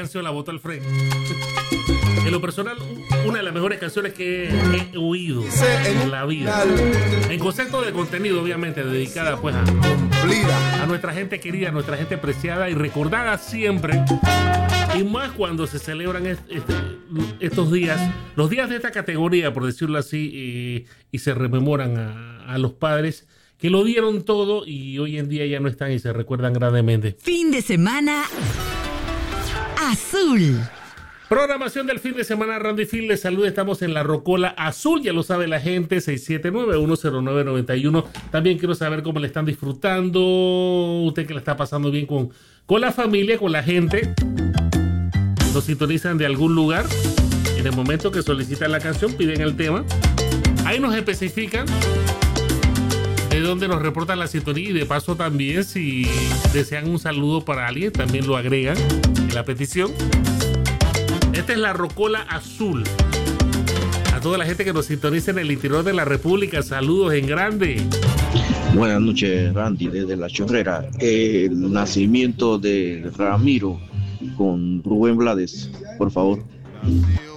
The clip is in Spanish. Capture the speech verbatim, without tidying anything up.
canción la botó al frente. En lo personal, una de las mejores canciones que he oído en la vida. En concepto de contenido, obviamente, dedicada pues a, a nuestra gente querida, a nuestra gente preciada y recordada siempre. Y más cuando se celebran est- est- estos días, los días de esta categoría, por decirlo así, y, y se rememoran a, a los padres que lo dieron todo y hoy en día ya no están y se recuerdan grandemente. Fin de semana azul. Programación del fin de semana, Randy Phil les saluda, estamos en la Rocola Azul, ya lo sabe la gente, seis siete nueve, uno cero nueve, nueve uno. También quiero saber cómo le están disfrutando, usted que le está pasando bien con, con la familia, con la gente. Nos sintonizan de algún lugar, en el momento que solicitan la canción, piden el tema. Ahí nos especifican de dónde nos reportan la sintonía y de paso también si desean un saludo para alguien, también lo agregan en la petición. Esta es la Rocola Azul. A toda la gente que nos sintoniza en el interior de la República, saludos en grande. Buenas noches, Randy, desde La Chorrera. El nacimiento de Ramiro con Rubén Blades, por favor.